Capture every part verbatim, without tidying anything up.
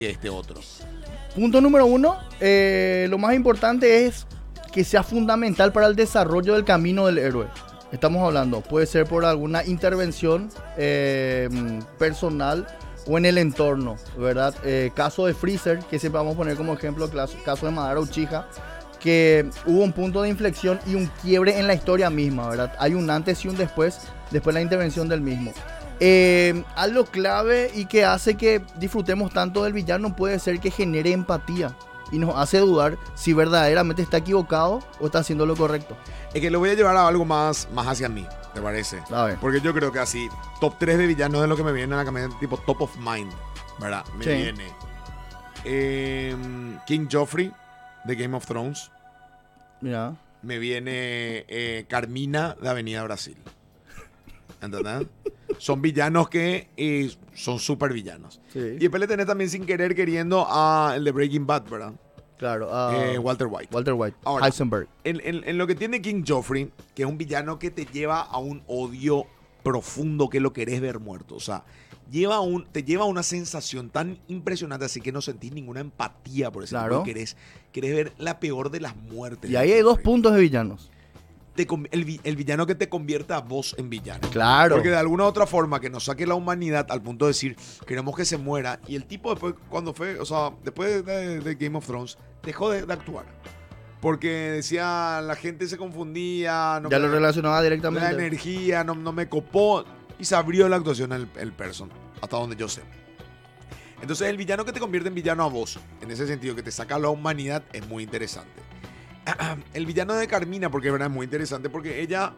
este otro. Punto número uno, eh, lo más importante es que sea fundamental para el desarrollo del camino del héroe. Estamos hablando, puede ser por alguna intervención eh, personal o en el entorno, ¿verdad? Eh, caso de Freezer, que siempre vamos a poner como ejemplo, caso, caso de Madara Uchiha, que hubo un punto de inflexión y un quiebre en la historia misma, ¿verdad? Hay un antes y un después, después de la intervención del mismo. Eh, algo clave y que hace que disfrutemos tanto del villano puede ser que genere empatía y nos hace dudar si verdaderamente está equivocado o está haciendo lo correcto. Es que lo voy a llevar a algo más, más hacia mí, ¿te parece? A ver. Porque yo creo que así, top tres de villanos de lo que me viene a la cabeza, tipo top of mind, ¿verdad? Me Sí. viene eh, King Joffrey de Game of Thrones. Mira. Me viene eh, Carmina de Avenida Brasil. ¿Entendés? Son villanos que eh, son súper villanos. Sí. Y después le tenés también sin querer queriendo a el de Breaking Bad, ¿verdad? Claro. Uh, Eh, Walter White. Walter White. Ahora, Heisenberg. En, en- en lo que tiene King Joffrey, que es un villano que te lleva a un odio profundo que lo querés ver muerto. O sea, lleva un, te lleva a una sensación tan impresionante, así que no sentís ninguna empatía por ese Claro. tipo. Querés, querés ver la peor de las muertes. Y de ahí hay dos Joffrey. puntos de villanos. Te con- el, vi- el villano que te convierta a vos en villano. Claro. Porque de alguna u otra forma que nos saque la humanidad al punto de decir, queremos que se muera. Y el tipo después, cuando fue, o sea, después de, de Game of Thrones, dejó de, de actuar. Porque decía, la gente se confundía. No Ya me- lo relacionaba La directamente. energía no, no me copó. Y se abrió la actuación el, el person, hasta donde yo sé. Entonces el villano que te convierte en villano a vos, en ese sentido, que te saca la humanidad, es muy interesante. El villano de Carmina, porque es verdad, es muy interesante, porque ella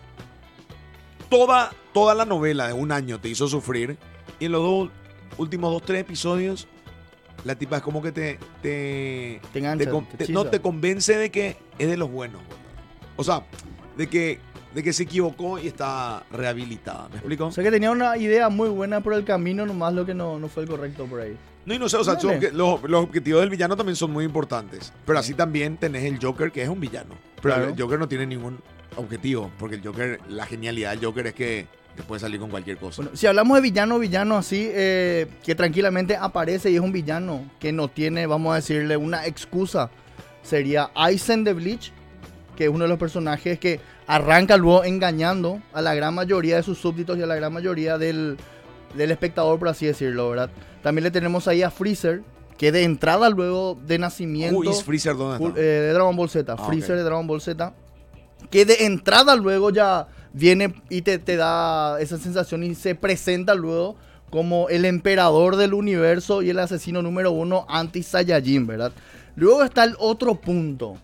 toda, toda la novela de un año te hizo sufrir, y en los dos, últimos dos, tres episodios, la tipa es como que te... te, Te engancha, te con- te te- hechiza. no, te convence de que es de los buenos. O sea, de que, de que se equivocó y está rehabilitada. ¿Me explico? O sea que tenía una idea muy buena por el camino, nomás lo que no, no fue el correcto por ahí. No, y no sé, o sea, Dale. son que- los, los objetivos del villano también son muy importantes. Pero así también tenés el Joker, que es un villano. Pero Claro. el Joker no tiene ningún objetivo, porque el Joker, la genialidad del Joker es que te puede salir con cualquier cosa. Bueno, si hablamos de villano, villano así, eh, que tranquilamente aparece y es un villano que no tiene, vamos a decirle, una excusa, sería Aizen de Bleach, que es uno de los personajes que arranca luego engañando a la gran mayoría de sus súbditos y a la gran mayoría del, del espectador, por así decirlo, ¿verdad? También le tenemos ahí a Freezer, que de entrada luego de nacimiento... Who is Freezer, ¿dónde Full- está? eh, de Dragon Ball Z, Ah, Freezer ok. de Dragon Ball Z, que de entrada luego ya viene y te, te da esa sensación y se presenta luego como el emperador del universo y el asesino número uno anti-Saiyajin, ¿verdad? Luego está el otro punto,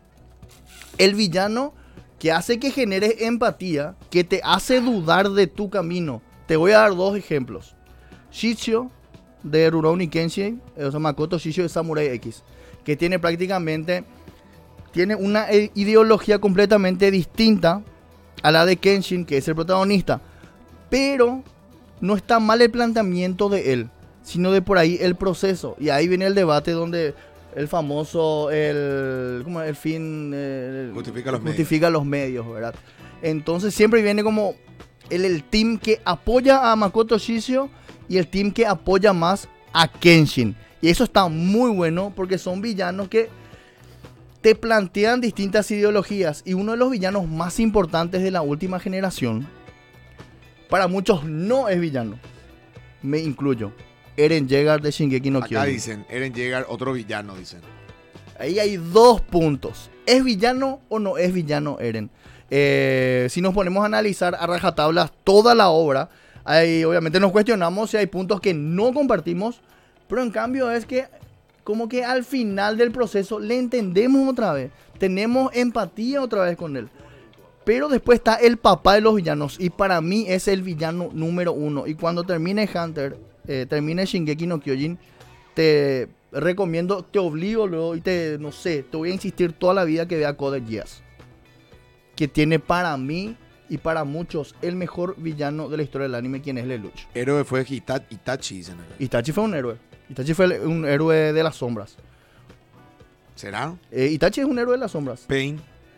el villano que hace que generes empatía, que te hace dudar de tu camino. Te voy a dar dos ejemplos. Shishio de Rurouni Kenshin, o sea, Makoto Shishio de Samurai X, que tiene prácticamente tiene una eh, ideología completamente distinta a la de Kenshin, que es el protagonista, pero no está mal el planteamiento de él, sino de por ahí el proceso, y ahí viene el debate donde el famoso el ¿cómo es? El fin eh, Justifica los justifica los medios, ¿verdad? Entonces siempre viene como el, el team que apoya a Makoto Shishio y el team que apoya más a Kenshin. Y eso está muy bueno porque son villanos que te plantean distintas ideologías. Y uno de los villanos más importantes de la última generación, para muchos no es villano. Me incluyo. Eren Yeager de Shingeki no Acá Kyojin. dicen, Eren Yeager, otro villano, dicen. Ahí hay dos puntos. ¿Es villano o no es villano Eren? Eh, si nos ponemos a analizar a rajatablas toda la obra, hay, obviamente nos cuestionamos si hay puntos que no compartimos, pero en cambio es que como que al final del proceso le entendemos otra vez, tenemos empatía otra vez con él. Pero después está el papá de los villanos y para mí es el villano número uno. Y cuando termine Hunter, eh, termine Shingeki no Kyojin, te recomiendo, te obligo luego y te, no sé, te voy a insistir toda la vida que vea Code Geass, que tiene para mí y para muchos el mejor villano de la historia del anime, quien es Lelouch. Héroe fue Hita- Itachi, dicen acá. Itachi fue un héroe. Itachi fue el- un héroe de las sombras. ¿Será? Eh, Itachi es un héroe de las sombras. Pain.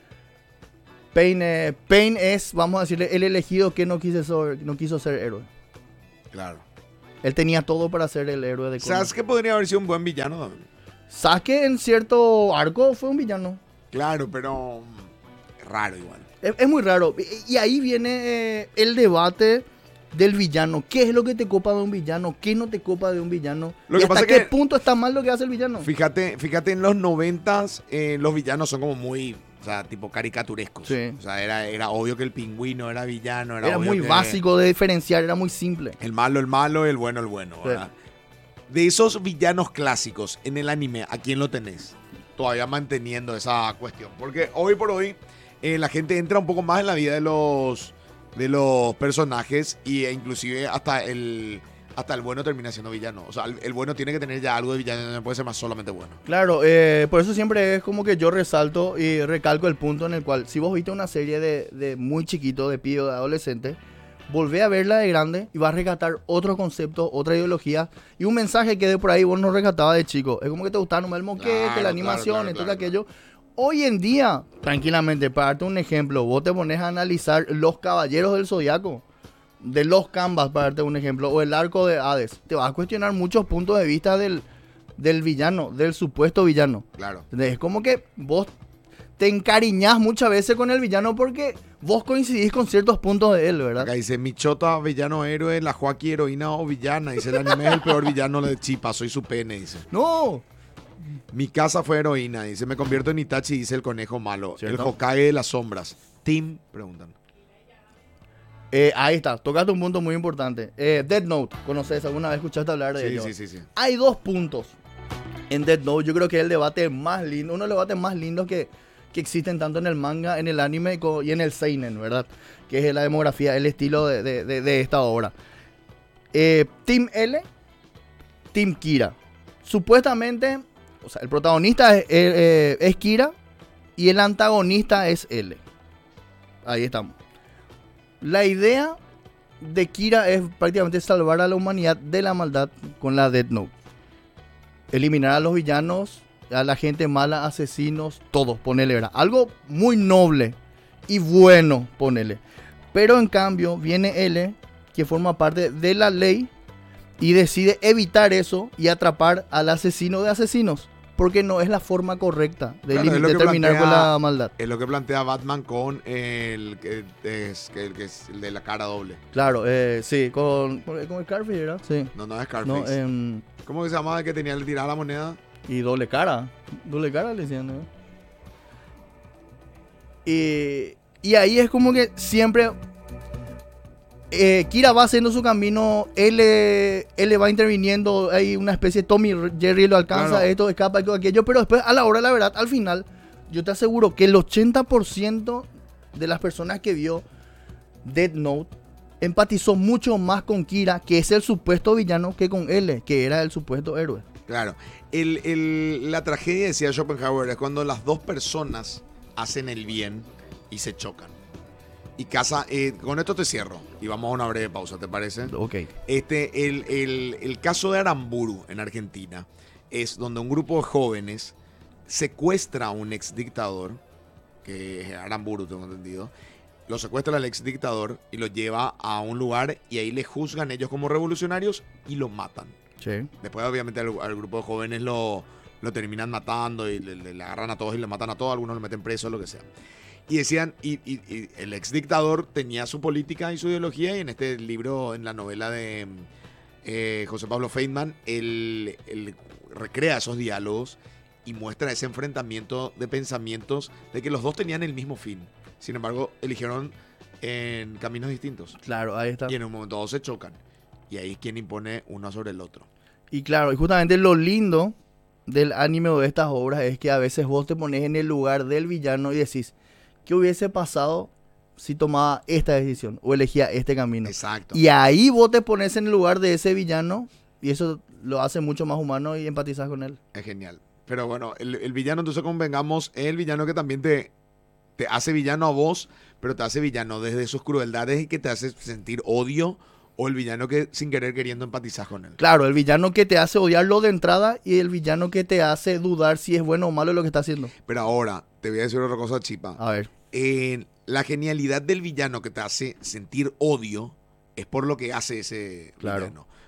Pain, eh, Pain es, vamos a decirle, el elegido que no quiso ser, no quiso ser héroe. Claro. Él tenía todo para ser el héroe de Conan. ¿Sabes que podría haber sido un buen villano también? Sasuke en cierto arco fue un villano. Claro, pero mm, raro igual. Es, es muy raro. Y, y ahí viene eh, el debate del villano. ¿Qué es lo que te copa de un villano? ¿Qué no te copa de un villano? Lo ¿Y que hasta pasa qué que- punto está mal lo que hace el villano? Fíjate, fíjate en los noventas, eh, los villanos son como muy, o sea, tipo caricaturescos. Sí. O sea, era, era obvio que el pingüino era villano, era, Era obvio muy que básico de diferenciar, era muy simple. el malo, el malo, el bueno, el bueno, ¿verdad? De esos villanos clásicos en el anime, ¿a quién lo tenés? Todavía manteniendo esa cuestión. Porque hoy por hoy eh, la gente entra un poco más en la vida de los, de los personajes y, e inclusive hasta el, hasta el bueno termina siendo villano. O sea, el, el bueno tiene que tener ya algo de villano, no puede ser más solamente bueno. Claro, eh, por eso siempre es como que yo resalto y recalco el punto en el cual, si vos viste una serie de, de muy chiquito, de pibe o de adolescente, volvé a verla de grande y vas a rescatar otro concepto, otra ideología y un mensaje que de por ahí vos no rescatabas de chico. Es como que te gustaba nomás el moquete, Claro, la animación, claro, esto claro, que aquello. Hoy en día, tranquilamente, para darte un ejemplo, vos te pones a analizar Los Caballeros del Zodiaco, de los Canvas, para darte un ejemplo, o el arco de Hades. Te vas a cuestionar muchos puntos de vista del, del villano, del supuesto villano. Claro. ¿Entendés? Es como que vos te encariñás muchas veces con el villano porque vos coincidís con ciertos puntos de él, ¿verdad? Acá dice, mi chota, villano héroe, la Joaquí, heroína o villana. Dice, el anime es el peor villano de Chipa, soy su pene, dice. No, Mi casa fue heroína, dice, me convierto en Itachi, dice el conejo malo. ¿Cierto? El Hokage de las sombras. Team, preguntan. eh, ahí está, tocaste un punto muy importante. Eh, Death Note, ¿conoces? ¿Alguna vez escuchaste hablar de Sí, ello? sí, sí, sí. Hay dos puntos en Death Note. Yo creo que es el debate más lindo, uno de los debates más lindos que, que existen tanto en el manga, en el anime co- y en el seinen, ¿verdad? Que es la demografía, el estilo de, de- de- de esta obra. Eh, Team L, Team Kira. Supuestamente, o sea, el protagonista es, eh, es Kira y el antagonista es L. Ahí estamos. La idea de Kira es prácticamente salvar a la humanidad de la maldad con la Death Note. Eliminar a los villanos, a la gente mala, asesinos, todos, ponele, ¿verdad? Algo muy noble y bueno, ponele. Pero en cambio viene L, que forma parte de la ley y decide evitar eso y atrapar al asesino de asesinos. Porque no es la forma correcta de, Claro, lim- es lo de que terminar plantea- con la maldad. Es lo que plantea Batman con el que es, que- el que es el de la cara doble. Claro, eh, sí, con, con con Scarface, ¿verdad? Sí. No, no es No, Scarface. em, ¿Cómo que se llamaba el que tenía que tirar la moneda? y doble cara. Doble cara le decían, ¿no? Y, y ahí es como que siempre eh, Kira va haciendo su camino, él, eh, él le va interviniendo, hay una especie de Tommy Jerry lo alcanza, Claro. esto escapa y todo aquello, pero después a la hora de la verdad, al final, yo te aseguro que el ochenta por ciento de las personas que vio Death Note empatizó mucho más con Kira, que es el supuesto villano, que con L, que era el supuesto héroe. Claro. El, el- la tragedia, decía Schopenhauer, es cuando las dos personas hacen el bien y se chocan. Y casa, eh, con esto te cierro y vamos a una breve pausa, ¿te parece? Ok. Este, el, el- el caso de Aramburu en Argentina es donde un grupo de jóvenes secuestra a un ex dictador, que es Aramburu, tengo entendido, lo secuestra al ex dictador y lo lleva a un lugar y ahí le juzgan ellos como revolucionarios y lo matan. Sí. Después obviamente al, al grupo de jóvenes lo, lo terminan matando y le, le- le agarran a todos y le matan a todos, algunos lo meten preso, lo que sea. Y decían, y, y- y el ex dictador tenía su política y su ideología y en este libro, en la novela de eh, José Pablo Feynman, él, él recrea esos diálogos y muestra ese enfrentamiento de pensamientos de que los dos tenían el mismo fin. Sin embargo, eligieron en caminos distintos. Claro, ahí está. Y en un momento dos se chocan. Y ahí es quien impone uno sobre el otro. Y claro, y justamente lo lindo del anime o de estas obras es que a veces vos te pones en el lugar del villano y decís, ¿qué hubiese pasado si tomaba esta decisión o elegía este camino? Exacto. Y ahí vos te pones en el lugar de ese villano y eso lo hace mucho más humano y empatizas con él. Es genial. Pero bueno, el, el villano, entonces convengamos, es el villano que también te, te hace villano a vos, pero te hace villano desde sus crueldades y que te hace sentir odio, o el villano que sin querer queriendo empatizar con él. Claro, el villano que te hace odiarlo de entrada y el villano que te hace dudar si es bueno o malo lo que está haciendo. Pero ahora, te voy a decir otra cosa, Chipa. A ver. Eh, la genialidad del villano que te hace sentir odio es por lo que hace ese Claro. villano.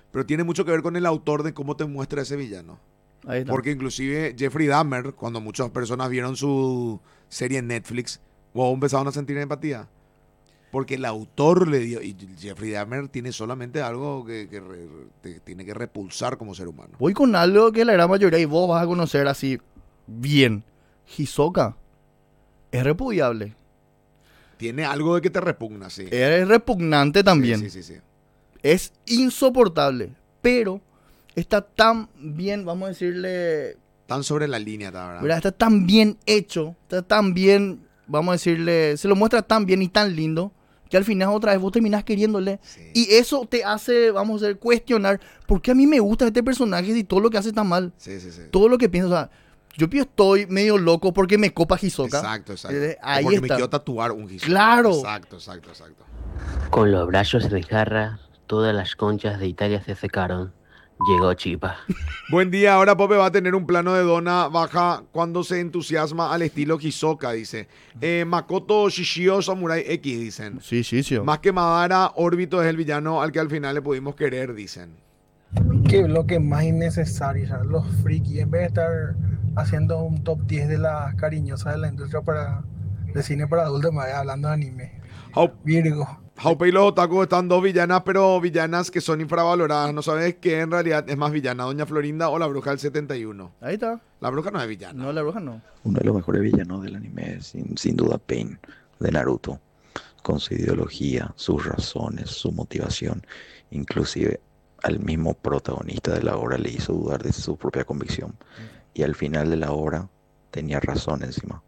pero tiene mucho que ver con el autor de cómo te muestra ese villano. Ahí está. Porque inclusive Jeffrey Dahmer, cuando muchas personas vieron su serie en Netflix, wow, empezaron a sentir empatía. Porque el autor le dio, y Jeffrey Dahmer tiene solamente algo que, que re, te, tiene que repulsar como ser humano. Voy con algo que la gran mayoría y vos vas a conocer así bien. Hisoka es repudiable. Tiene algo de que te repugna, sí. Es repugnante también. Sí, sí, sí, sí. Es insoportable, pero está tan bien, vamos a decirle, Tan sobre la línea, ¿verdad? ¿verdad? Está tan bien hecho, está tan bien, vamos a decirle, se lo muestra tan bien y tan lindo, que al final otra vez vos terminás queriéndole. Sí. Y eso te hace, vamos a decir, cuestionar, ¿por qué a mí me gusta este personaje si todo lo que hace está mal? Sí, sí, sí. Todo lo que pienso, o sea, yo estoy medio loco porque me copa Hisoka. Exacto, exacto. Eh, O ahí porque está. me quiero tatuar un Hisoka. Claro. Exacto, exacto, exacto. Con los brazos de jarra, todas las conchas de Italia se secaron. Llegó Chipa. Buen día, ahora Pope va a tener un plano de dona baja cuando se entusiasma al estilo Hisoka, dice. Eh, Makoto Shishio Samurai X, dicen. Sí, sí, sí. Más que Madara, Órbito es el villano al que al final le pudimos querer, dicen. Que es lo que más innecesario, ¿sabes? Los frikis, en vez de estar haciendo un top diez de las cariñosas de la industria para, de cine para adultos, me vaya hablando de anime. How, Virgo. Haupe y los otaku están dos villanas, pero villanas que son infravaloradas. No sabes qué en realidad es más villana, Doña Florinda o la bruja del setenta y uno. Ahí está. La bruja no es villana. No, la bruja no. Uno de los mejores villanos del anime es sin, sin duda Pain de Naruto, con su ideología, sus razones, su motivación, inclusive al mismo protagonista de la obra le hizo dudar de su propia convicción y al final de la obra tenía razón encima.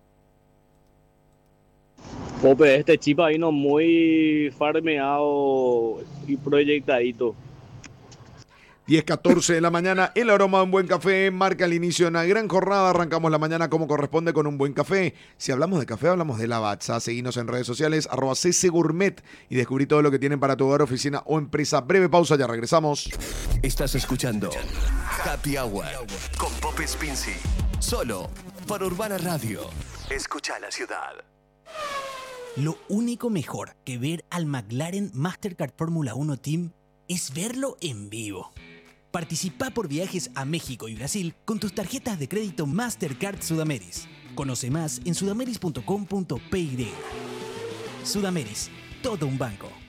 Pope, este Chipa vino muy farmeado y proyectadito. diez catorce de la mañana, el aroma de un buen café marca el inicio de una gran jornada. Arrancamos la mañana como corresponde con un buen café. Si hablamos de café, hablamos de Lavazza. Seguinos en redes sociales, arroba ccgourmet y descubrí todo lo que tienen para tu hogar, oficina o empresa. Breve pausa, ya regresamos. Estás escuchando Happy Hour con Pope Spincy. Solo por Urbana Radio. Escucha la ciudad. Lo único mejor que ver al McLaren Mastercard Fórmula uno Team es verlo en vivo. Participa por viajes a México y Brasil con tus tarjetas de crédito Mastercard Sudameris. Conoce más en sudameris punto com punto p y. Sudameris, todo un banco.